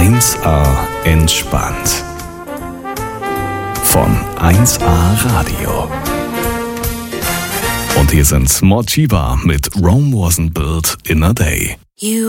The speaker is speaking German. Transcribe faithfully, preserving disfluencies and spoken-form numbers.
eins A entspannt. Von eins A Radio. Und hier sind Morchiba mit Rome Wasn't Built in a Day.